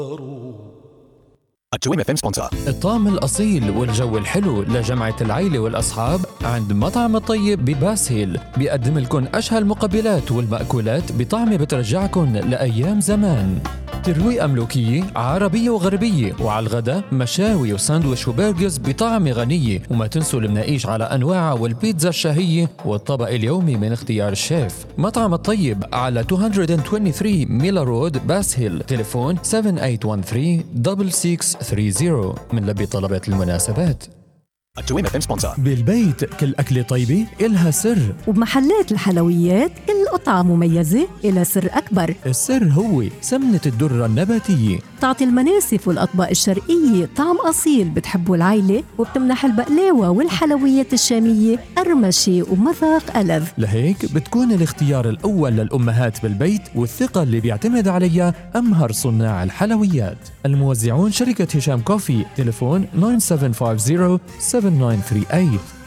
التويم FM سبونسر. الطعم الأصيل والجو الحلو لجمعة العيلة والأصحاب عند مطعم الطيب بباس هيل. بيقدم لكم أشهى المقبلات والمأكولات بطعم بترجعكم لأيام زمان. ترويقة ملوكية عربية وغربية، وعلى الغداء مشاوي وساندويش وبرجرز بطعم غنية. وما تنسوا المناقيش على أنواعها والبيتزا الشهية والطبق اليومي من اختيار الشيف. مطعم الطيب على 223 ميلا رود باس هيل. تليفون 7813-6630. من لبي طلبات المناسبات. التويم FM سبونسر. بالبيت كل أكلة طيبة إلها سر، وبمحلات الحلويات كل قطعة مميزة إلى سر أكبر. السر هو سمنة الدرة النباتية، تعطي المناسف والأطباق الشرقية طعم أصيل بتحبه العيلة، وبتمنح البقلاوة والحلويات الشامية قرمشة ومذاق ألذ. لهيك بتكون الاختيار الأول للأمهات بالبيت، والثقة اللي بيعتمد عليها أمهر صناع الحلويات. الموزعون شركة هشام كوفي. تليفون 9750-7938.